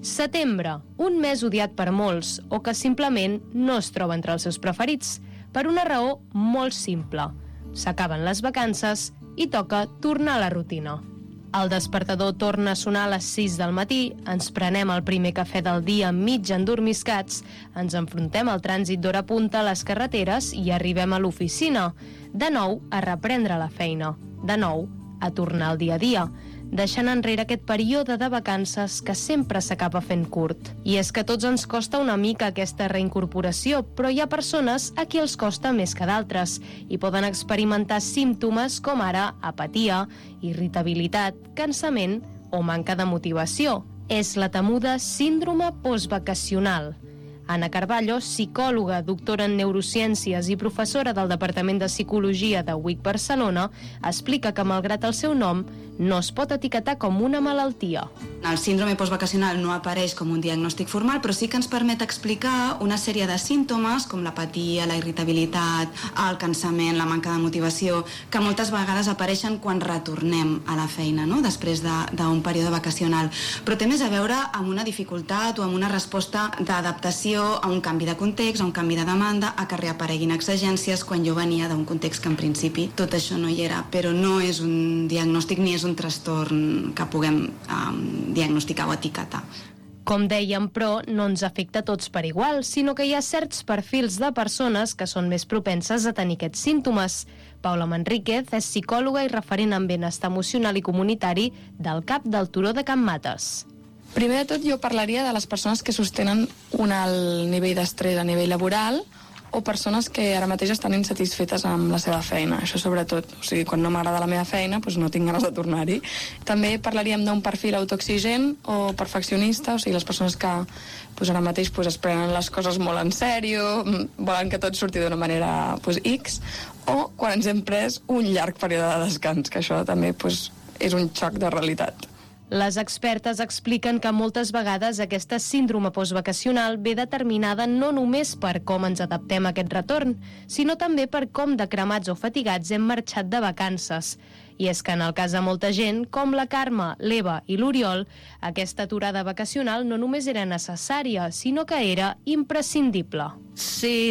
Setembre, un mes odiat per molts o que simplement no es troba entre els seus preferits, per una raó molt simple. S'acaben les vacances i toca tornar a la rutina. El despertador torna a sonar a les 6 del matí, ens prenem el primer cafè del dia mig endormiscats, ens enfrontem al trànsit d'hora punta a les carreteres i arribem a l'oficina. De nou, a reprendre la feina. De nou, a tornar al dia a dia, deixant enrere aquest període de vacances que sempre s'acaba fent curt. I és que a tots ens costa una mica aquesta reincorporació, però hi ha persones a qui els costa més que d'altres i poden experimentar símptomes com ara apatia, irritabilitat, cansament o manca de motivació. És la temuda síndrome postvacacional. Anna Carballo, psicòloga, doctora en neurociències i professora del Departament de Psicologia de UIC Barcelona, explica que, malgrat el seu nom, no es pot etiquetar com una malaltia. El síndrome postvacacional no apareix com un diagnòstic formal, però sí que ens permet explicar una sèrie de símptomes com l'apatia, la irritabilitat, el cansament, la manca de motivació, que moltes vegades apareixen quan retornem a la feina, no? Després d'un període vacacional. Però té més a veure amb una dificultat o amb una resposta d'adaptació a un canvi de context, a un canvi de demanda, a que reapareguin exigències quan jo venia d'un context que en principi tot això no hi era, però no és un diagnòstic ni és un trastorn que puguem diagnosticar o etiquetar. Com dèiem, però, no ens afecta a tots per igual, sinó que hi ha certs perfils de persones que són més propenses a tenir aquests símptomes. Paula Manríquez és psicòloga i referent en benestar emocional i comunitari del CAP del Turó de Can Mates. Primer de tot, jo parlaria de les persones que sostenen un alt nivell d'estrès a nivell laboral o persones que ara mateix estan insatisfetes amb la seva feina, això sobretot. O sigui, quan no m'agrada la meva feina, doncs no tinc ganes de tornar-hi. També parlaríem d'un perfil autoexigent o perfeccionista, o sigui, les persones que ara mateix es prenen les coses molt en sèrio, volen que tot surti d'una manera X, o quan ens hem pres un llarg període de descans, que això també és un xoc de realitat. Les expertes expliquen que moltes vegades aquesta síndrome postvacacional ve determinada no només per com ens adaptem a aquest retorn, sinó també per com de cremats o fatigats hem marxat de vacances. I és que en el cas de molta gent, com la Carme, l'Eva i l'Oriol, aquesta aturada vacacional no només era necessària, sinó que era imprescindible. Sí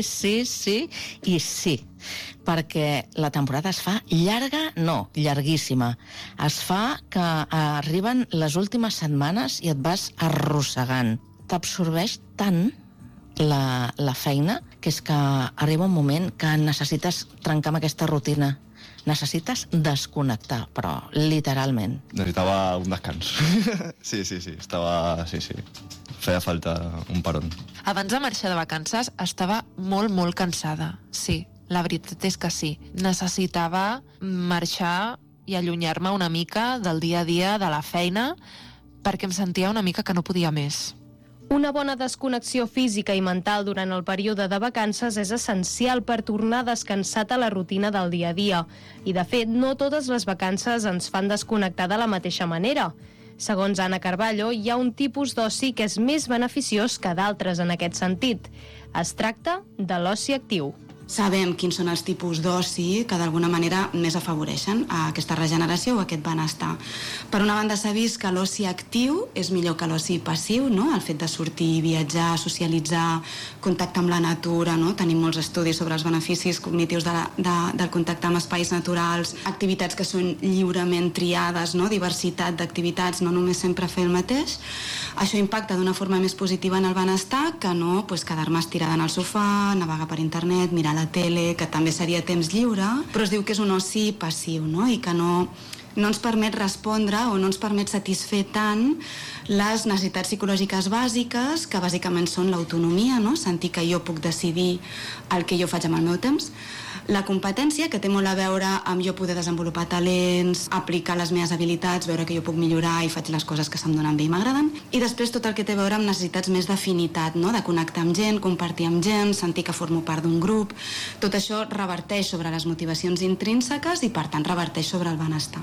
i sí, perquè la temporada es fa llarga, no, llarguíssima. Es fa que arriben les últimes setmanes i et vas arrossegant. T'absorbeix tant la feina que és que arriba un moment que necessites trencar amb aquesta rutina. Necessites desconnectar, però literalment. Necessitava un descans. Sí. Feia falta un parón. Abans de marxar de vacances estava molt cansada, sí. La veritat és que sí. Necessitava marxar i allunyar-me una mica del dia a dia de la feina perquè em sentia una mica que no podia més. Una bona desconnexió física i mental durant el període de vacances és essencial per tornar descansat a la rutina del dia a dia. I, de fet, no totes les vacances ens fan desconnectar de la mateixa manera. Segons Anna Carballo, hi ha un tipus d'oci que és més beneficiós que d'altres en aquest sentit. Es tracta de l'oci actiu. Sabem quins són els tipus d'oci que d'alguna manera més afavoreixen a aquesta regeneració o a aquest benestar. Per una banda s'ha vist que l'oci actiu és millor que l'oci passiu, no? El fet de sortir, viatjar, socialitzar, contacte amb la natura, no? Tenim molts estudis sobre els beneficis cognitius del contacte amb espais naturals, activitats que són lliurement triades, no? Diversitat d'activitats, no només sempre fer el mateix. Això impacta d'una forma més positiva en el benestar que no quedar-me estirada en el sofà, navegar per internet, mirar la tele, que també seria temps lliure, però es diu que és un oci passiu, no? I que no ens permet respondre o no ens permet satisfer tant les necessitats psicològiques bàsiques, que bàsicament són l'autonomia, no? Sentir que jo puc decidir el que jo faig amb el meu temps, la competència, que té molt a veure amb jo poder desenvolupar talents, aplicar les meves habilitats, veure que jo puc millorar i faig les coses que se'm donen bé i m'agraden, i després tot el que té a veure amb necessitats més d'afinitat, no? De connectar amb gent, compartir amb gent, sentir que formo part d'un grup. Tot això reverteix sobre les motivacions intrínseques i, per tant, reverteix sobre el benestar.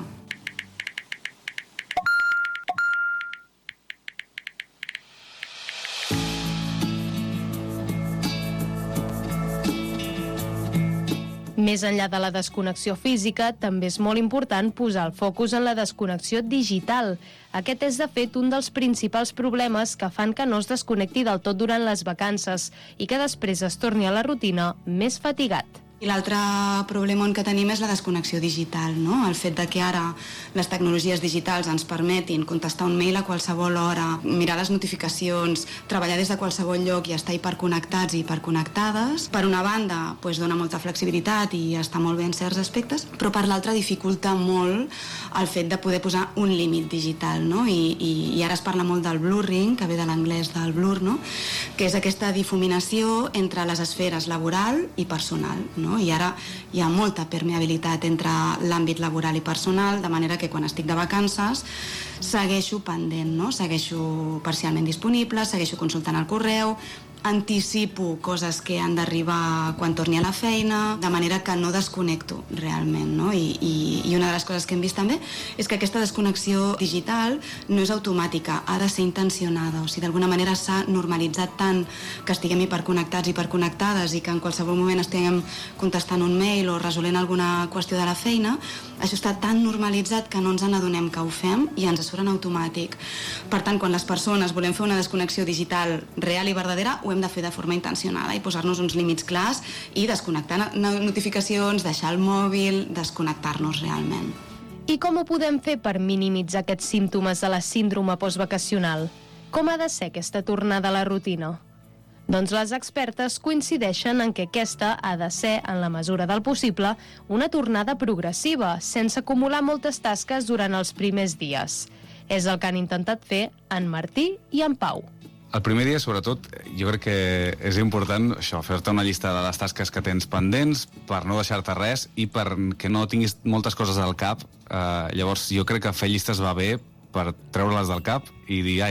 Més enllà de la desconnexió física, també és molt important posar el focus en la desconnexió digital. Aquest és, de fet, un dels principals problemes que fan que no es desconnecti del tot durant les vacances i que després es torni a la rutina més fatigat. I l'altre problema que tenim és la desconnexió digital, no? El fet de que ara les tecnologies digitals ens permetin contestar un mail a qualsevol hora, mirar les notificacions, treballar des de qualsevol lloc i estar hiperconnectats i hiperconnectades. Per una banda, dona molta flexibilitat i està molt bé en certs aspectes, però per l'altra dificulta molt el fet de poder posar un límit digital, no? I ara es parla molt del blurring, que ve de l'anglès del blur, no? Que és aquesta difuminació entre les esferes laboral i personal, no? I ara hi ha molta permeabilitat entre l'àmbit laboral i personal, de manera que quan estic de vacances segueixo pendent, no? Segueixo parcialment disponible, segueixo consultant el correu, anticipo coses que han d'arribar quan torni a la feina, de manera que no desconnecto realment, no? I una de les coses que hem vist també és que aquesta desconnexió digital no és automàtica, ha de ser intencionada, o sigui, d'alguna manera s'ha normalitzat tant que estiguem hiperconnectats, hiperconnectades i que en qualsevol moment estiguem contestant un mail o resolent alguna qüestió de la feina, això està tan normalitzat que no ens n'adonem que ho fem i ens surt en automàtic. Per tant, quan les persones volem fer una desconnexió digital real i verdadera, ho hem de fer de forma intencionada i posar-nos uns límits clars i desconnectar notificacions, deixar el mòbil, desconnectar-nos realment. I com ho podem fer per minimitzar aquests símptomes de la síndrome postvacacional? Com ha de ser aquesta tornada a la rutina? Doncs les expertes coincideixen en que aquesta ha de ser, en la mesura del possible, una tornada progressiva, sense acumular moltes tasques durant els primers dies. És el que han intentat fer en Martí i en Pau. El primer dia, sobretot, jo crec que és important això, fer-te una llista de les tasques que tens pendents per no deixar-te res i perquè no tinguis moltes coses al cap. Llavors, jo crec que fer llistes va bé per treure-les del cap i dir,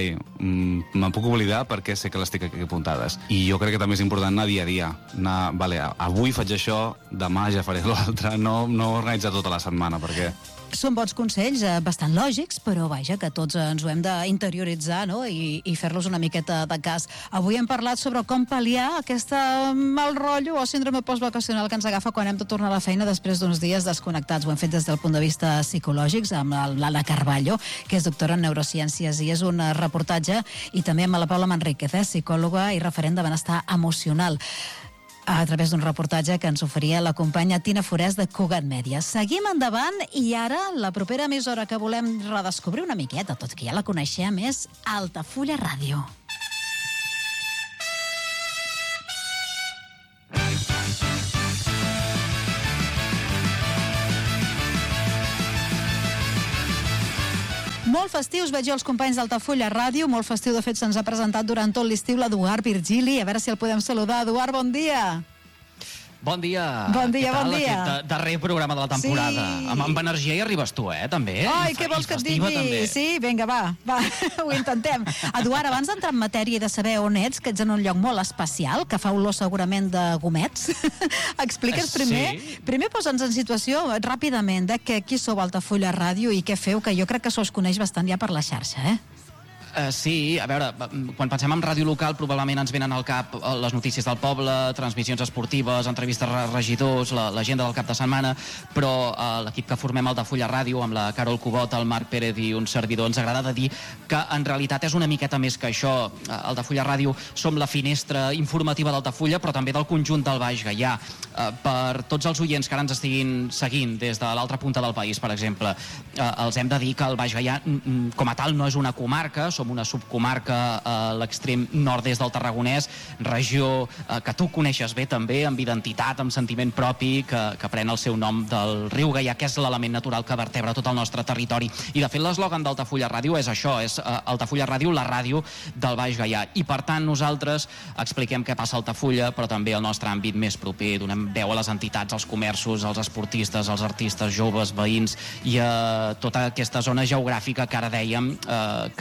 me'n puc oblidar perquè sé que les tinc aquí apuntades. I jo crec que també és important anar dia a dia. Avui faig això, demà ja faré l'altre, no organitzar tota la setmana, perquè... Són bons consells, bastant lògics, però vaja, que tots ens ho hem d'interioritzar, no? I fer-los una miqueta de cas. Avui hem parlat sobre com pal·liar aquesta mal rotllo o síndrome postvacacional que ens agafa quan hem de tornar a la feina després d'uns dies desconnectats. Ho hem fet des del punt de vista psicològic amb l'Anna Carballo, que és doctora en neurociències, i és un reportatge, i també amb la Paula Manríquez, psicòloga i referent de benestar emocional, a través d'un reportatge que ens oferia la companya Tina Forès de Cugat Mèdia. Seguim endavant i ara la propera emissora que volem redescobrir una miqueta, tot que ja la coneixem, és Altafulla Ràdio. Molt festius veig jo els companys d'Altafulla Ràdio, molt festiu, de fet se'ns ha presentat durant tot l'estiu l'Eduard Virgili, a veure si el podem saludar. Eduard, bon dia! Bon dia. Bon dia, bon dia. Aquest darrer programa de la temporada. Sí. Amb energia hi arribes tu, també. Ai, què vols que et digui? També. Sí, vinga, va, ho intentem. Eduard, abans d'entrar en matèria i de saber on ets, que ets en un lloc molt especial, que fa olor segurament de gomets, explica'ns primer posa'ns en situació ràpidament de qui sou Altafulla Ràdio i què feu, que jo crec que se us coneix bastant ja per la xarxa, Sí, a veure, quan pensem en ràdio local probablement ens venen al cap les notícies del poble, transmissions esportives, entrevistes a regidors, l'agenda del cap de setmana, però l'equip que formem Altafulla Ràdio, amb la Carol Cubot, el Marc Pérez i un servidor, ens agrada de dir que en realitat és una miqueta més que això. Altafulla Ràdio som la finestra informativa d'Altafulla, però també del conjunt del Baix Gaià. Per tots els oients que ara ens estiguin seguint des de l'altra punta del país, per exemple, els hem de dir que el Baix Gaià com a tal no és una comarca, som una subcomarca a l'extrem nord-est del Tarragonès, regió que tu coneixes bé també, amb identitat, amb sentiment propi, que pren el seu nom del riu Gaià, que és l'element natural que vertebra tot el nostre territori. I de fet l'eslògan d'Altafulla Ràdio és això, és Altafulla Ràdio, la ràdio del Baix Gaià. I per tant nosaltres expliquem què passa a Altafulla, però també el nostre àmbit més proper, donem veu a les entitats, als comerços, als esportistes, als artistes joves, veïns i a tota aquesta zona geogràfica que ara dèiem que té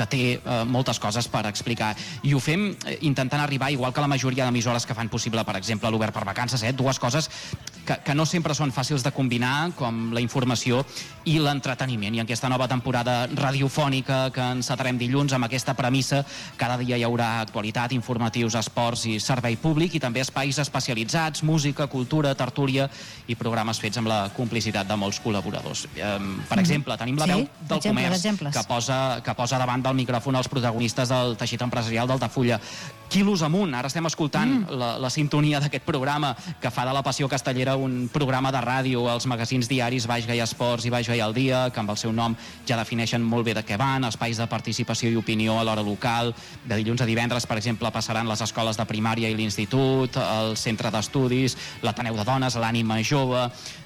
moltes coses per explicar. I ho fem intentant arribar, igual que la majoria d'emissores que fan possible, per exemple, l'Obert per Vacances, dues coses que no sempre són fàcils de combinar, com la informació i l'entreteniment. I en aquesta nova temporada radiofònica que encetarem dilluns amb aquesta premissa, cada dia hi haurà actualitat, informatius, esports i servei públic, i també espais especialitzats, música, cultura, tertúlia i programes fets amb la complicitat de molts col·laboradors. Per exemple, tenim la veu del comerç que posa davant del micròfon els protagonistes del teixit empresarial d'Altafulla. Quilos amunt, ara estem escoltant la sintonia d'aquest programa que fa de La Passió Castellera un programa de ràdio als magazins diaris Baix Gai Esports i Baix Gai al Dia, que amb el seu nom ja defineixen molt bé de què van, espais de participació i opinió a l'hora local. De dilluns a divendres, per exemple, passaran les escoles de primària i l'institut, el centre d'estudis, l'Ateneu de Dones, l'Ànima Jove.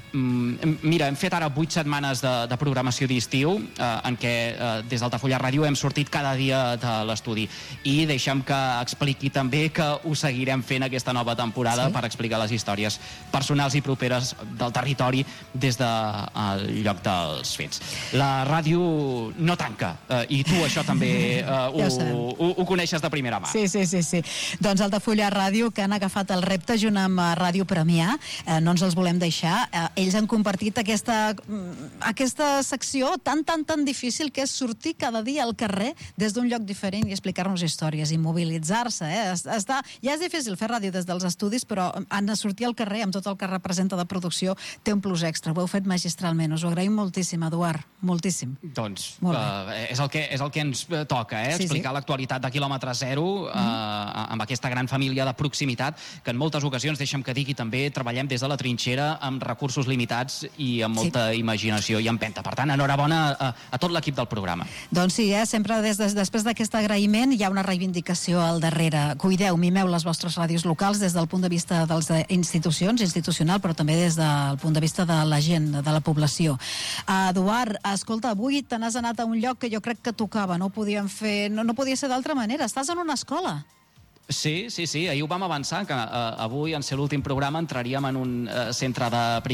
Mira, hem fet ara 8 setmanes de programació d'estiu en què des d'Altafulla Ràdio hem sortit cada dia de l'estudi, i deixa'm que expliqui també que ho seguirem fent aquesta nova temporada per explicar les històries personals i properes del territori des del lloc dels fets. La ràdio no tanca, i tu això també ho coneixes de primera mà. Sí. Doncs Altafulla Ràdio, que han agafat el repte junt amb Ràdio Premià, no ens els volem deixar. Ells han compartit aquesta secció tan difícil que és sortir cada dia al carrer des d'un lloc diferent i explicar-nos històries i mobilitzar-se. Ja és difícil fer ràdio des dels estudis, però han de sortir al carrer amb tot el que representa de producció, té un plus extra. Ho heu fet magistralment, us ho agraïm moltíssim, Eduard, moltíssim. Doncs és el que ens toca, explicar l'actualitat de quilòmetre zero amb aquesta gran família de proximitat que en moltes ocasions, deixa'm que digui també, treballem des de la trinxera amb recursos limitats i amb molta imaginació i empenta. Per tant, enhorabona a tot l'equip del programa. Doncs sí, sempre després d'aquest agraïment hi ha una reivindicació al darrere. Cuideu, mimeu les vostres ràdios locals des del punt de vista de les institucional, però també des del punt de vista de la gent, de la població. Eduard, escolta, avui te n'has anat a un lloc que jo crec que tocava, no podia ser d'altra manera. Estàs en una escola. Sí, ahir ho vam avançar, que avui, en ser l'últim programa, entraríem en un centre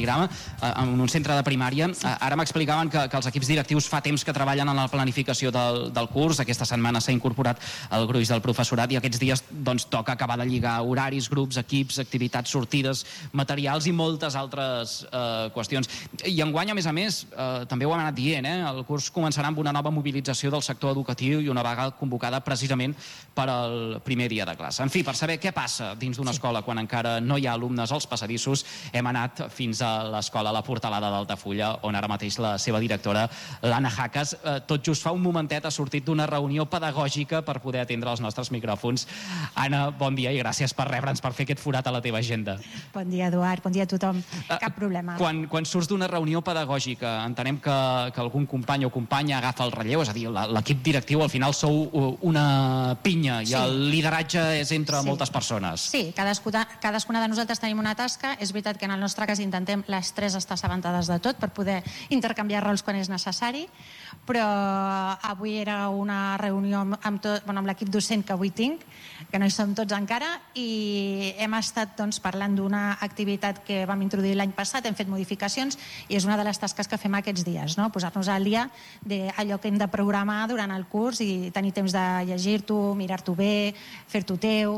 de primària. Ara m'explicaven que els equips directius fa temps que treballen en la planificació del curs. Aquesta setmana s'ha incorporat el gruix del professorat i aquests dies toca acabar de lligar horaris, grups, equips, activitats, sortides, materials i moltes altres qüestions. I enguany, a més, també ho hem anat dient, el curs començarà amb una nova mobilització del sector educatiu i una vaga convocada precisament per al primer dia de classe. En fi, per saber què passa dins d'una escola quan encara no hi ha alumnes als passadissos, hem anat fins a l'escola La Portalada d'Altafulla, on ara mateix la seva directora, l'Anna Jaques, tot just fa un momentet ha sortit d'una reunió pedagògica per poder atendre els nostres micròfons. Anna, bon dia i gràcies per rebre'ns, per fer aquest forat a la teva agenda. Bon dia, Eduard, bon dia a tothom. Cap problema. Quan surts d'una reunió pedagògica, entenem que algun company o companya agafa el relleu, és a dir, l'equip directiu al final sou una pinya i el lideratge és entre moltes persones. Sí, cadascuna de nosaltres tenim una tasca. És veritat que en el nostre cas intentem les tres estar assabentades de tot per poder intercanviar rols quan és necessari, però avui era una reunió amb l'equip docent que avui tinc, que no hi som tots encara, i hem estat parlant d'una activitat que vam introduir l'any passat, hem fet modificacions i és una de les tasques que fem aquests dies, posar-nos al dia d'allò que hem de programar durant el curs i tenir temps de llegir-t'ho, mirar-t'ho bé, fer-t'ho teu,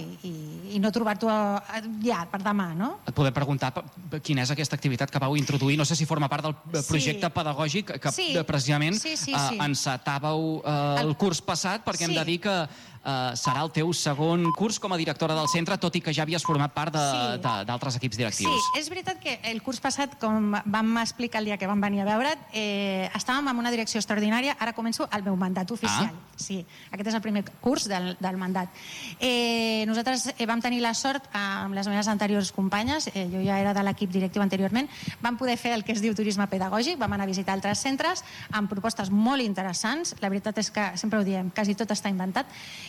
i no trobar-t'ho ja per demà. Et podem preguntar quina és aquesta activitat que vau introduir? No sé si forma part del projecte pedagògic que precisament encetàveu el curs passat, perquè hem de dir que serà el teu segon curs com a directora del centre, tot i que ja havies format part d'altres equips directius. Sí, és veritat que el curs passat, com vam explicar el dia que vam venir a veure't, estàvem en una direcció extraordinària, ara començo el meu mandat oficial. Sí, aquest és el primer curs del mandat. Nosaltres vam tenir la sort, amb les meves anteriors companyes, jo ja era de l'equip directiu anteriorment, vam poder fer el que es diu turisme pedagògic, vam anar a visitar altres centres amb propostes molt interessants, la veritat és que, sempre ho diem, quasi tot està inventat,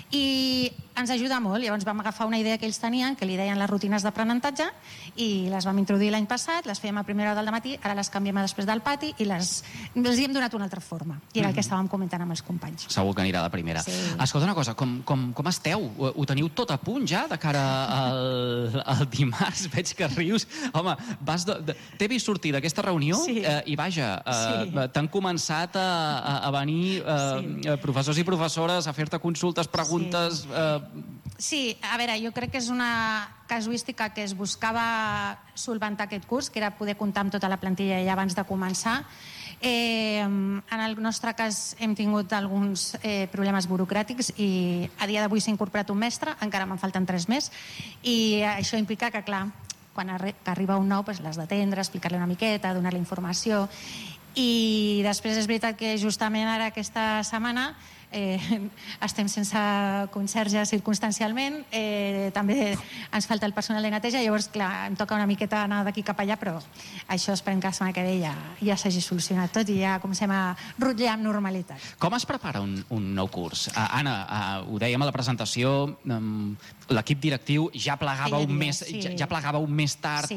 I ens ajuda molt. Llavors vam agafar una idea que ells tenien, que li deien les rutines d'aprenentatge, i les vam introduir l'any passat, les fèiem a primera hora del matí, ara les canviem a després del pati i els hi hem donat una altra forma. I era el que estàvem comentant amb els companys. Segur que anirà de primera. Escolta una cosa, com esteu? Ho teniu tot a punt ja de cara al dimarts? Veig que rius. Home, t'he vist sortir d'aquesta reunió i vaja, t'han començat a venir professors i professores a fer-te consultes, preguntes... Sí, a veure, jo crec que és una casuística que es buscava solventar aquest curs, que era poder comptar amb tota la plantilla ja abans de començar. En el nostre cas hem tingut alguns problemes burocràtics i a dia d'avui s'ha incorporat un mestre, encara me'n falten 3 més, i això implica que, clar, quan arriba un nou, l'has d'atendre, explicar-li una miqueta, donar-li informació. I després és veritat que justament ara aquesta setmana estem sense conserge circumstancialment, també ens falta el personal de neteja, llavors clar, em toca una miqueta anar d'aquí cap allà, però això esperem que la setmana que ve ja s'hagi solucionat tot i ja comencem a rutllar amb normalitat. Com es prepara un nou curs? Anna, ho dèiem a la presentació, l'equip directiu ja plegava un mes tard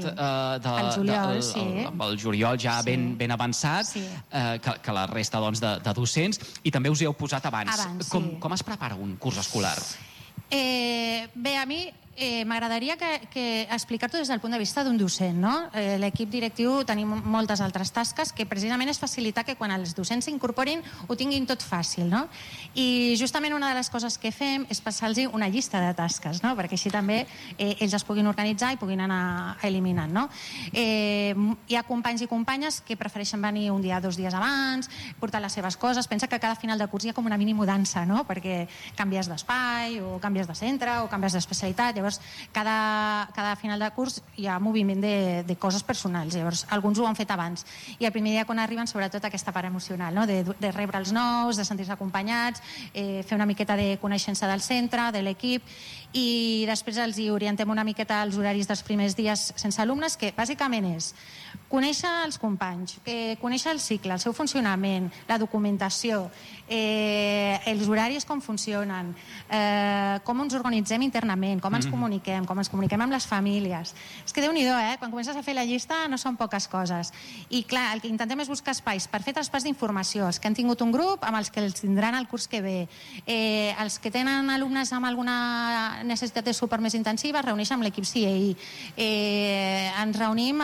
amb el juliol ja ben avançat que la resta de docents, i també us hi heu posat abans. Com es prepara un curs escolar? Bé, a mi m'agradaria explicar-t'ho des del punt de vista d'un docent. L'equip directiu tenim moltes altres tasques que precisament és facilitar que quan els docents s'incorporin ho tinguin tot fàcil. I justament una de les coses que fem és passar-los una llista de tasques, perquè així també ells es puguin organitzar i puguin anar eliminant. Hi ha companys i companyes que prefereixen venir un dia, 2 dies abans, portar les seves coses. Pensa que cada final de curs hi ha com una mini mudança, perquè canvies d'espai o canvies de centre o canvies d'especialitat. Llavors, cada final de curs hi ha moviment de coses personals. Llavors, alguns ho han fet abans. I el primer dia quan arriben, sobretot aquesta part emocional, de rebre els nous, de sentir-se acompanyats, fer una miqueta de coneixença del centre, de l'equip, i després els hi orientem una miqueta els horaris dels primers dies sense alumnes, que bàsicament és conèixer els companys, conèixer el cicle, el seu funcionament, la documentació, els horaris com funcionen, com ens organitzem internament, com ens comuniquem amb les famílies. És que Déu-n'hi-do, quan comences a fer la llista no són poques coses. I clar, el que intentem és buscar espais per fer traspàs d'informació, els que han tingut un grup amb els que els tindran el curs que ve, els que tenen alumnes amb alguna necessitat de suport més intensiva es reuneixen amb l'equip CIEI, ens reunim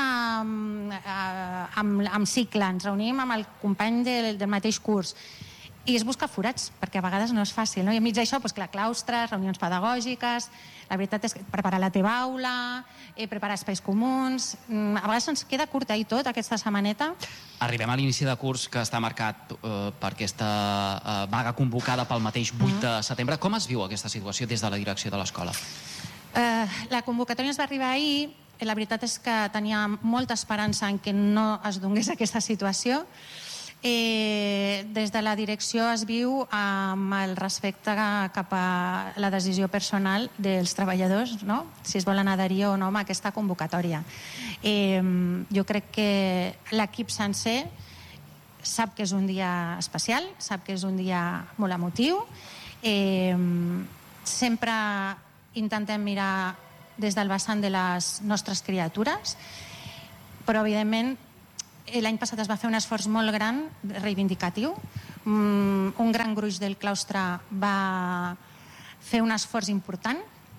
amb cicle, ens reunim amb el company del mateix curs, i es busca forats, perquè a vegades no és fàcil. I enmig d'això, clar, claustres, reunions pedagògiques, la veritat és que preparar la teva aula, preparar espais comuns, a vegades ens queda curta i tot aquesta setmaneta. Arribem a l'inici de curs que està marcat per aquesta vaga convocada pel mateix 8 de setembre. Com es viu aquesta situació des de la direcció de l'escola? La convocatòria ens va arribar ahir. La veritat és que tenia molta esperança en que no es donés aquesta situació. Des de la direcció es viu amb el respecte cap a la decisió personal dels treballadors, si es volen adherir o no a aquesta convocatòria. Jo crec que l'equip sencer sap que és un dia especial, sap que és un dia molt emotiu. Sempre intentem mirar des del vessant de les nostres criatures, però evidentment l'any passat es va fer un esforç molt gran, reivindicatiu. Un gran gruix del claustre va fer un esforç important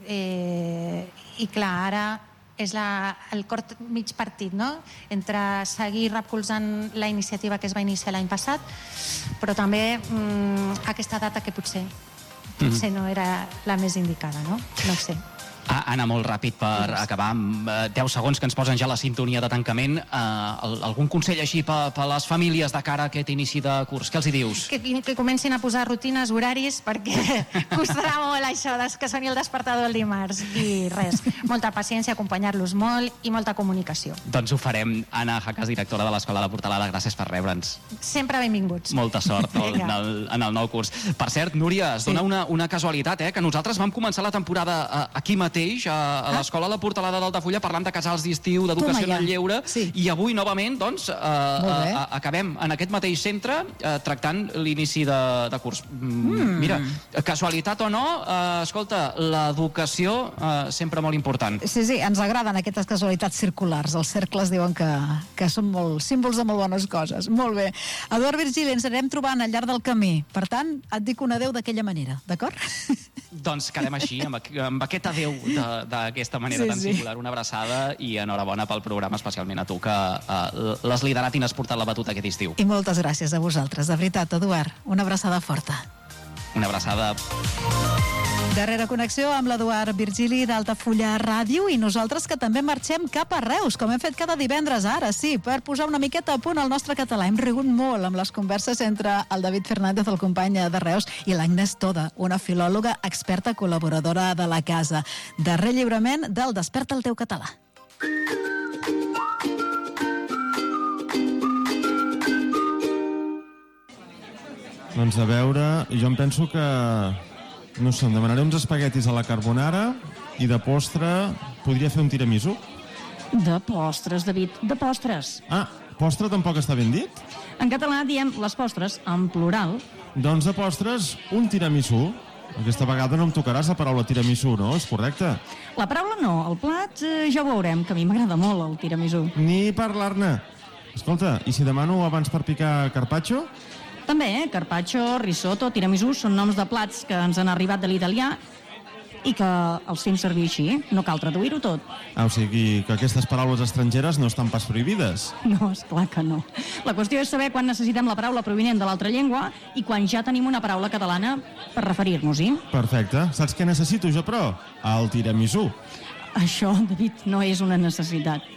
i clar, ara és el cort mig partit, entre seguir recolzant la iniciativa que es va iniciar l'any passat, però també aquesta data que potser no era la més indicada, no ho sé. Anna, molt ràpid per acabar, amb 10 segons que ens posen ja la sintonia de tancament. Algun consell així per les famílies de cara a aquest inici de curs? Què els hi dius? Que comencin a posar rutines, horaris, perquè costarà molt això que soni el despertador el dimarts. I res, molta paciència, acompanyar-los molt i molta comunicació. Doncs ho farem. Anna Jaques, directora de l'Escola de Portalada, gràcies per rebre'ns. Sempre benvinguts. Molta sort en el nou curs. Per cert, Núria, es dona una casualitat, que nosaltres vam començar la temporada aquí mateix mateix a l'escola La Portalada d'Altafulla parlant de casals d'estiu, d'educació en el lleure, i avui, novament, doncs, acabem en aquest mateix centre tractant l'inici de curs. Mira, casualitat o no, escolta, l'educació sempre molt important. Sí, ens agraden aquestes casualitats circulars. Els cercles diuen que són molt símbols de molt bones coses. Molt bé. Eduard Virgili, ens anirem trobant al llarg del camí. Per tant, et dic un adeu d'aquella manera, d'acord? Doncs quedem així, amb aquest adeu d'aquesta manera tan singular. Una abraçada i enhorabona pel programa, especialment a tu, que l'has liderat i n'has portat la batuta aquest estiu. I moltes gràcies a vosaltres. De veritat, Eduard, una abraçada forta. Una abraçada. Darrera connexió amb l'Eduard Virgili d'Altafulla Ràdio i nosaltres que també marxem cap a Reus, com hem fet cada divendres, ara sí, per posar una miqueta a punt el nostre català. Hem rigut molt amb les converses entre el David Fernández, el company de Reus, i l'Agnès Toda, una filòloga experta col·laboradora de la casa. Darrer lliurament del Desperta el teu català. Doncs a veure, jo em penso que... No sé, em demanaré uns espaguetis a la carbonara i de postre podria fer un tiramisú. De postres, David, de postres. Ah, postre tampoc està ben dit? En català diem les postres en plural. Doncs de postres, un tiramisú. Aquesta vegada no em tocaràs la paraula tiramisú, no? És correcte? La paraula no, el plat ja ho veurem, que a mi m'agrada molt el tiramisú. Ni parlar-ne. Escolta, i si demano abans per picar carpaccio? També, carpaccio, risotto, tiramisú són noms de plats que ens han arribat de l'italià i que els fem servir així, no cal traduir-ho tot. O sigui que aquestes paraules estrangeres no estan pas prohibides? No, esclar que no. La qüestió és saber quan necessitem la paraula provinent de l'altra llengua i quan ja tenim una paraula catalana per referir-nos-hi. Perfecte. Saps què necessito jo, però? El tiramisú. Això, David, no és una necessitat.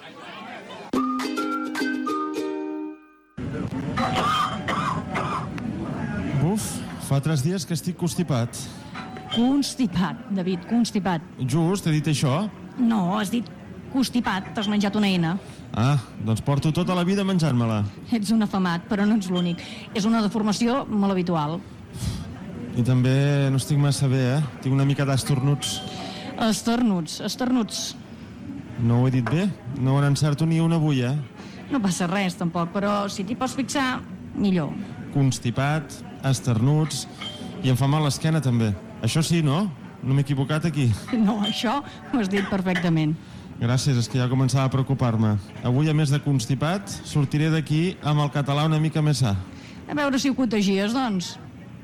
Uf, fa 3 dies que estic constipat. Constipat, David, constipat. Just, he dit això? No, has dit constipat, t'has menjat una eina. Ah, doncs porto tota la vida menjant-me-la. Ets un afamat, però no ets l'únic. És una deformació molt habitual. I també no estic massa bé, Tinc una mica d'estornuts. Estornuts. No ho he dit bé? No n'encerto ni una avui, No passa res, tampoc, però si t'hi pots fixar, millor. Constipat, esternuts i em fa mal l'esquena també. Això sí, no? No m'he equivocat aquí. No, això ho has dit perfectament. Gràcies, és que ja començava a preocupar-me. Avui, a més de constipat, sortiré d'aquí amb el català una mica més sa. A veure si ho contagies, doncs.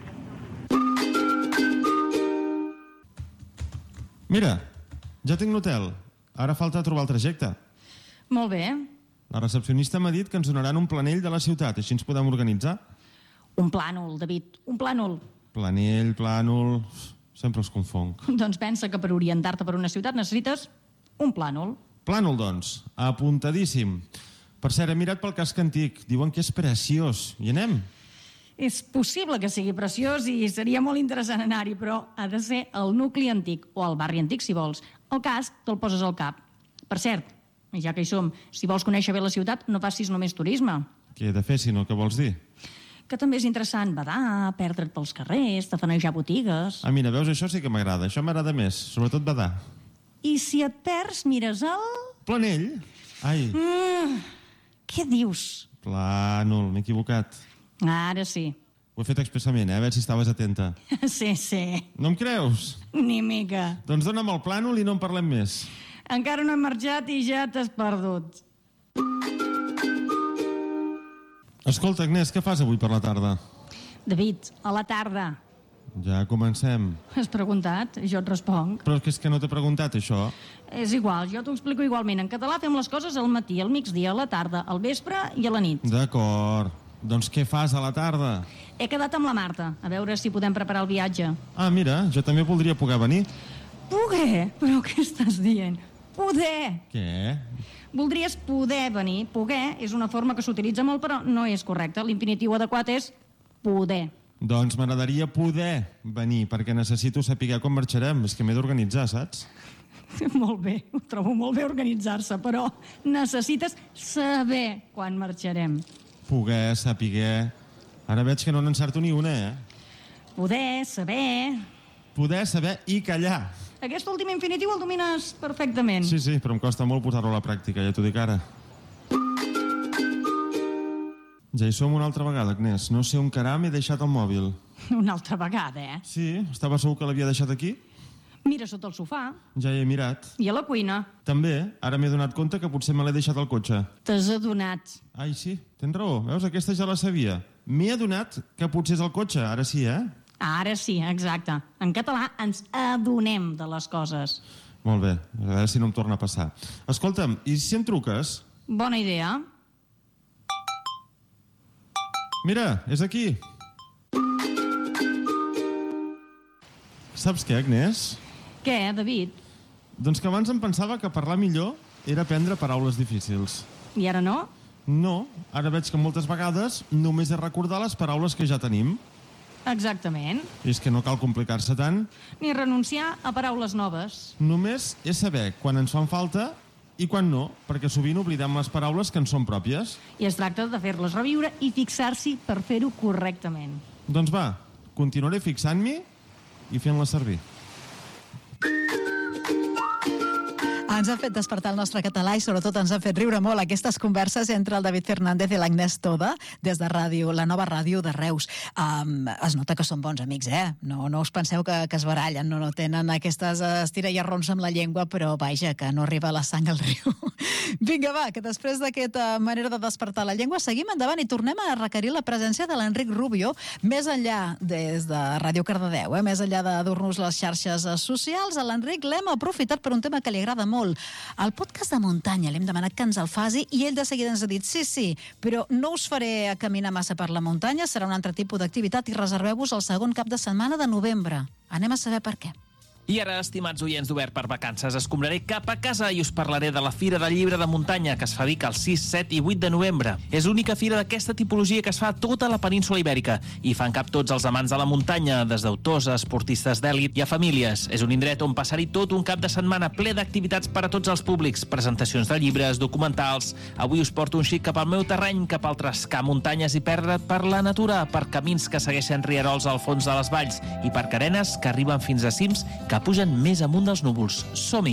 Mira, ja tinc l'hotel. Ara falta trobar el trajecte. Molt bé. La recepcionista m'ha dit que ens donaran un planell de la ciutat, així ens podem organitzar. Un plànol, David, un plànol. Planell, plànol... Sempre els confonc. Doncs pensa que per orientar-te per una ciutat necessites un plànol. Plànol, doncs. Apuntadíssim. Per cert, he mirat pel casc antic. Diuen que és preciós. Hi anem? És possible que sigui preciós i seria molt interessant anar-hi, però ha de ser el nucli antic, o el barri antic, si vols. El casc te'l poses al cap. Per cert, ja que hi som, si vols conèixer bé la ciutat, no facis només turisme. Què he de fer, si no? Què vols dir? Que també és interessant badar, perdre't pels carrers, tafanejar botigues... Ah, mira, veus, això sí que m'agrada. Això m'agrada més, sobretot badar. I si et perds, mires el... Planell? Ai. Què dius? Plànol, m'he equivocat. Ara sí. Ho he fet expressament, a veure si estaves atenta. Sí. No em creus? Ni mica. Doncs dona'm el plànol i no en parlem més. Encara no he marxat i ja t'has perdut. Escolta, Agnès, què fas avui per la tarda? David, a la tarda. Ja comencem. Has preguntat? Jo et responc. Però és que no t'he preguntat, això. És igual, jo t'ho explico igualment. En català fem les coses al matí, al migdia, a la tarda, al vespre i a la nit. D'acord. Doncs què fas a la tarda? He quedat amb la Marta, a veure si podem preparar el viatge. Ah, mira, jo també voldria poder venir. Poder? Però què estàs dient? Poder! Què? Voldries poder venir. Poder és una forma que s'utilitza molt, però no és correcta. L'infinitiu adequat és poder. Doncs m'agradaria poder venir, perquè necessito saber com marxarem. És que m'he d'organitzar, saps? Molt bé, ho trobo molt bé organitzar-se, però necessites saber quan marxarem. Poder, saber... Ara veig que no n'encerto ni una, Poder, saber... Poder, saber i callar. Aquest últim infinitiu el domines perfectament. Sí, però em costa molt posar-lo a la pràctica, ja t'ho dic ara. Ja hi som una altra vegada, Agnès. No sé on caram he deixat el mòbil. Una altra vegada, eh? Sí, estava segur que l'havia deixat aquí. Mira sota el sofà. Ja hi he mirat. I a la cuina. També, ara m'he donat compte que potser me l'he deixat al cotxe. T'has adonat. Ai, sí, tens raó. Veus, aquesta ja la sabia. M'he adonat que potser és al cotxe, ara sí, eh? Ara sí, exacte. En català ens adonem de les coses. Molt bé, a veure si no em torna a passar. Escolta'm, i si em truques? Bona idea. Mira, és aquí. Saps què, Agnès? Què, David? Doncs que abans em pensava que parlar millor era aprendre paraules difícils. I ara no? No, ara veig que moltes vegades només és recordar les paraules que ja tenim. Exactament. I és que no cal complicar-se tant. Ni renunciar a paraules noves. Només és saber quan ens fan falta i quan no, perquè sovint oblidem les paraules que ens són pròpies. I es tracta de fer-les reviure i fixar-s'hi per fer-ho correctament. Doncs va, continuaré fixant-m'hi i fent-les servir. Ens han fet despertar el nostre català i sobretot ens han fet riure molt aquestes converses entre el David Fernández i l'Agnès Toda des de ràdio, la nova ràdio de Reus. Es nota que són bons amics, eh? No us penseu que es barallen, no tenen aquestes estirallarrons amb la llengua, però vaja, que no arriba la sang al riu. Vinga, va, que després d'aquesta manera de despertar la llengua seguim endavant i tornem a requerir la presència de l'Enric Rubio, més enllà des de Ràdio Cardedeu, més enllà de dur-nos les xarxes socials. A l'Enric l'hem aprofitat per un tema que li agrada molt. El podcast de muntanya, l'hem demanat que ens el faci i ell de seguida ens ha dit sí, però no us faré caminar massa per la muntanya, serà un altre tipus d'activitat i reserveu-vos el segon cap de setmana de novembre. Anem a saber per què. I ara, estimats oients d'Obert per Vacances, escombraré cap a casa i us parlaré de la Fira del Llibre de Muntanya, que es fa a Vic el 6, 7 i 8 de novembre. És l'única fira d'aquesta tipologia que es fa a tota la península ibèrica i fan cap tots els amants de la muntanya, des d'autors a esportistes d'èlit i a famílies. És un indret on passar-hi tot un cap de setmana ple d'activitats per a tots els públics, presentacions de llibres, documentals. Avui us porto un xic cap al meu terreny, cap al trascar muntanyes i perdre't per la natura, per camins que segueixen rierols al fons de les valls i per carenes que arriben fins a cims que pugen més amunt dels núvols. Som-hi!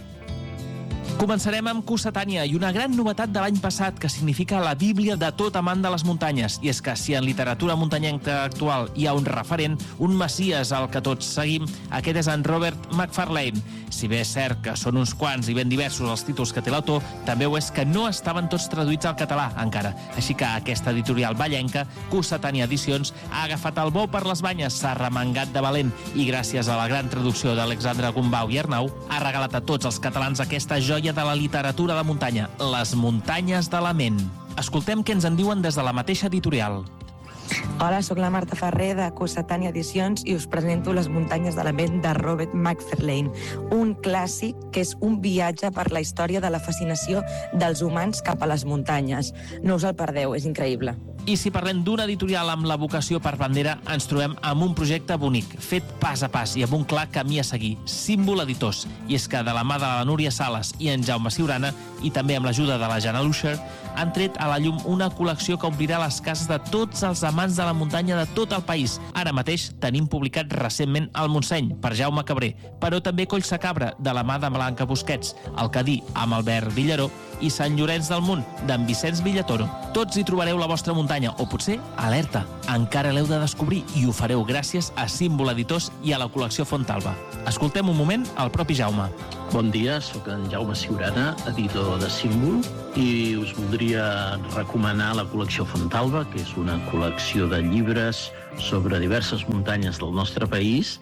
Començarem amb Cossetània i una gran novetat de l'any passat que significa la Bíblia de tot amant de les muntanyes. I és que si en literatura muntanyenca actual hi ha un referent, un messies al que tots seguim, aquest és en Robert Macfarlane. Si bé és cert que són uns quants i ben diversos els títols que té l'autor, també ho és que no estaven tots traduïts al català encara. Així que aquesta editorial vallenca, Cossetània Edicions, ha agafat el bou per les banyes, s'ha remengat de valent i gràcies a la gran traducció d'Alexandre Gumbau i Arnau ha regalat a tots els catalans aquesta joia de la literatura de muntanya, Les muntanyes de la ment. Escoltem què ens en diuen des de la mateixa editorial. Hola, sóc la Marta Ferrer de Cossetània Edicions i us presento Les muntanyes de la ment de Robert Macfarlane, un clàssic que és un viatge per la història de la fascinació dels humans cap a les muntanyes. No us el perdeu, és increïble. I si parlem d'una editorial amb la vocació per bandera, ens trobem amb un projecte bonic, fet pas a pas i amb un clar camí a seguir, Símbol Editors. I és que de la mà de la Núria Sales i en Jaume Siurana, i també amb l'ajuda de la Jana Luixer, han tret a la llum una col·lecció que omplirà les cases de tots els amants de la muntanya de tot el país. Ara mateix tenim publicat recentment El Montseny, per Jaume Cabré, però també Collsacabra, de la mà de Blanca Busquets, El Cadí, amb Albert Villaró, i Sant Llorenç del Munt, d'en Vicenç Villatoro. Tots hi trobareu la vostra muntanya, o potser, alerta, encara l'heu de descobrir i ho fareu gràcies a Símbol Editors i a la col·lecció Fontalba. Escoltem un moment el propi Jaume. Bon dia, sóc en Jaume Siurana, editor de Símbol, i us voldria recomanar la col·lecció Fontalba, que és una col·lecció de llibres sobre diverses muntanyes del nostre país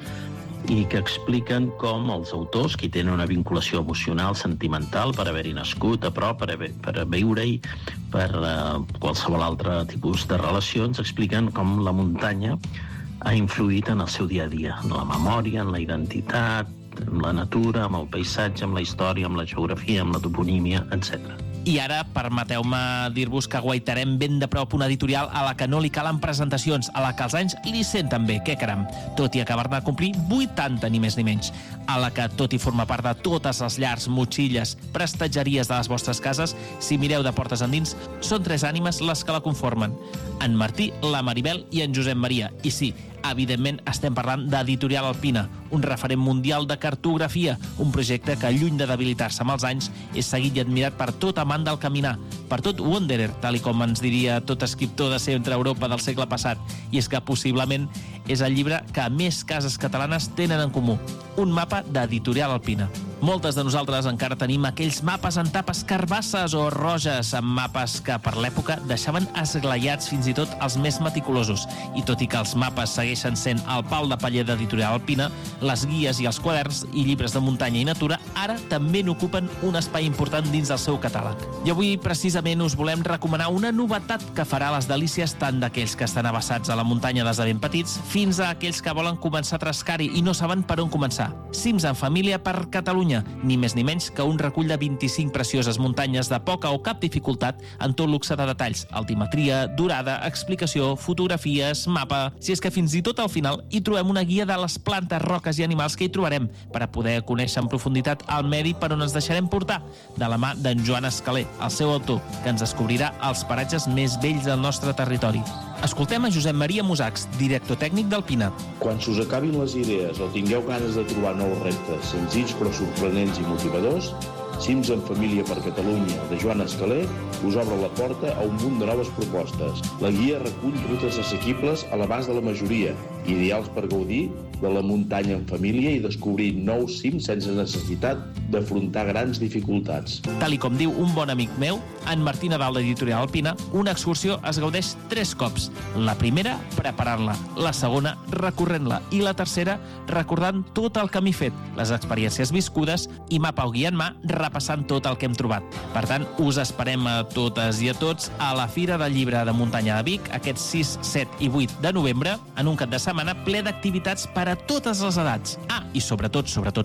i que expliquen com els autors, qui tenen una vinculació emocional, sentimental, per haver-hi nascut a prop, per viure-hi, per qualsevol altre tipus de relacions, expliquen com la muntanya ha influït en el seu dia a dia, en la memòria, en la identitat, en la natura, amb el paisatge, amb la història, amb la geografia, amb la toponímia, etc. I ara, permeteu-me dir-vos que guaitarem ben de prop una editorial a la que no li calen presentacions, a la que els anys li senten bé, què caram, tot i acabar de complir 80, ni més ni menys, a la que, tot i formar part de totes les llars, motxilles, prestatgeries de les vostres cases, si mireu de portes endins, són 3 ànimes les que la conformen. En Martí, la Maribel i en Josep Maria. I sí, Evidentment, estem parlant d'Editorial Alpina, un referent mundial de cartografia, un projecte que, lluny de debilitar-se amb els anys, és seguit i admirat per tot amant del caminar, per tot wanderer, tal com ens diria tot escriptor de centre-Europa del segle passat. I és que, possiblement, és el llibre que més cases catalanes tenen en comú, un mapa d'Editorial Alpina. Moltes de nosaltres encara tenim aquells mapes en tapes carbasses o roges, amb mapes que per l'època deixaven esglaiats fins i tot els més meticulosos. I tot i que els mapes segueixen sent el pal de paller d'Editorial Alpina, les guies i els quaderns i llibres de muntanya i natura ara també n'ocupen un espai important dins del seu catàleg. I avui, precisament, us volem recomanar una novetat que farà les delícies tant d'aquells que estan abassats a la muntanya des de ben petits fins a aquells que volen començar a trascar-hi i no saben per on començar. Cims en família per Catalunya, ni més ni menys que un recull de 25 precioses muntanyes de poca o cap dificultat en tot luxe de detalls, altimetria, durada, explicació, fotografies, mapa. Si és que fins i tot al final hi trobem una guia de les plantes, roques i animals que hi trobarem per a poder conèixer en profunditat el medi per on ens deixarem portar, de la mà d'en Joan Escaler, el seu autor, que ens descobrirà els paratges més bells del nostre territori. Escoltem a Josep Maria Musacs, director tècnic d'Alpina. Quan s'us acabin les idees o tingueu ganes de trobar nous reptes senzills però sorprenents i motivadors, Cims en família per Catalunya, de Joan Escaler, us obre la porta a un munt de noves propostes. La guia recull rutes assequibles a l'abast de la majoria, ideals per gaudir de la muntanya en família i descobrir nous cims sense necessitat d'afrontar grans dificultats. Tal i com diu un bon amic meu, en Martí Nadal d'Editorial Alpina, una excursió es gaudeix 3 cops. La primera, preparant-la. La segona, recorrent-la. I la tercera, recordant tot el camí fet, les experiències viscudes i mapa o guia en mà, repassant tot el que hem trobat. Per tant, us esperem a totes i a tots a la Fira del Llibre de Muntanya de Vic, aquests 6, 7 i 8 de novembre, en un cap de setmana ple d'activitats per a totes les edats. Ah, i sobretot,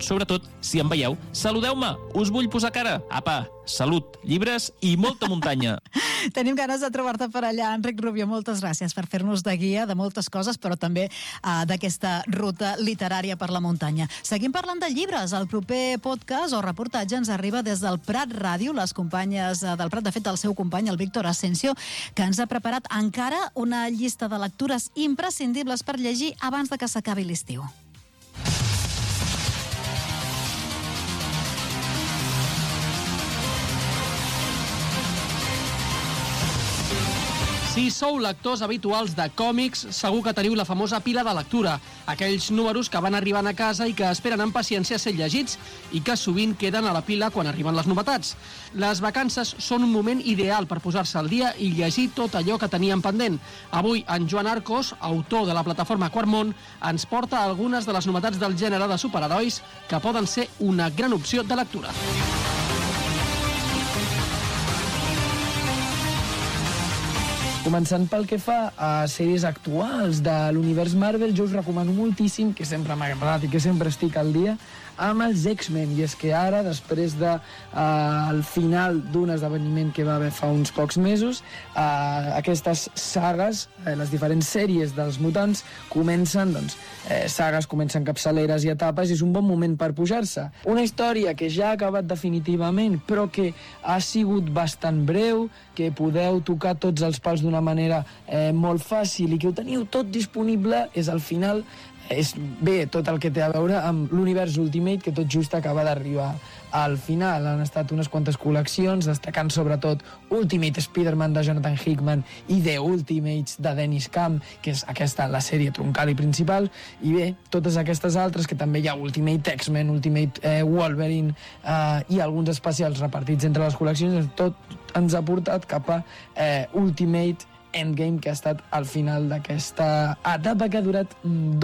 si em veieu, saludeu-me, us vull posar cara. Apa, salut, llibres i molta muntanya. Tenim ganes de trobar-te per allà, Enric Rubio. Moltes gràcies per fer-nos de guia de moltes coses, però també d'aquesta ruta literària per la muntanya. Seguim parlant de llibres. El proper podcast o reportatge ens arriba des del Prat Ràdio, les companyes del Prat, de fet, el seu company, el Víctor Asensio, que ens ha preparat encara una llista de lectures imprescindibles per llegir abans de que s'acabi l'estiu. Si sou lectors habituals de còmics, segur que teniu la famosa pila de lectura, aquells números que van arribant a casa i que esperen amb paciència ser llegits i que sovint queden a la pila quan arriben les novetats. Les vacances són un moment ideal per posar-se al dia i llegir tot allò que teníem pendent. Avui, en Joan Arcos, autor de la plataforma Quart Món, ens porta algunes de les novetats del gènere de superherois que poden ser una gran opció de lectura. Començant pel que fa a sèries actuals de l'univers Marvel, jo us recomano moltíssim, que sempre m'ha agradat i que sempre estic al dia, amb els X-Men. I és que ara, després del final d'un esdeveniment que va haver fa uns pocs mesos, aquestes sagues, les diferents sèries dels mutants, comencen, comencen capçaleres i etapes, i és un bon moment per pujar-se. Una història que ja ha acabat definitivament, però que ha sigut bastant breu, que podeu tocar tots els pals d'una manera molt fàcil i que ho teniu tot disponible, és al final tot el que té a veure amb l'univers Ultimate, que tot just acaba d'arribar al final. Han estat unes quantes col·leccions, destacant sobretot Ultimate Spider-Man de Jonathan Hickman i The Ultimates de Dennis Camp, que és aquesta la sèrie troncal i principal, i bé, totes aquestes altres, que també hi ha Ultimate X-Men, Ultimate Wolverine i alguns especials repartits entre les col·leccions, tot ens ha portat cap a Ultimate Endgame, que ha estat al final d'aquesta etapa que ha durat